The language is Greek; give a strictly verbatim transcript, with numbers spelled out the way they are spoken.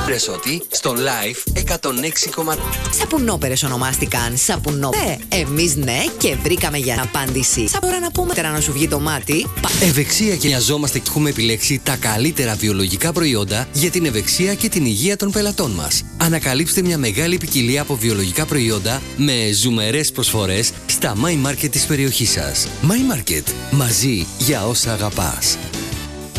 Βρες ότι στο Live εκατόν έξι κόμμα τρία. Σαπουνόπερες ονομάστηκαν σαπουνόπερες. Ε, εμείς ναι και βρήκαμε για απάντηση. Σα τώρα να πούμε τώρα να σου βγει το μάτι. Ευεξία και νοιαζόμαστε και έχουμε επιλέξει τα καλύτερα βιολογικά προϊόντα για την ευεξία και την υγεία των πελατών μας. Ανακαλύψτε μια μεγάλη ποικιλία από βιολογικά προϊόντα με ζουμερές προσφορές στα My Market της περιοχής σας. My Market. Μαζί για όσα αγαπάς.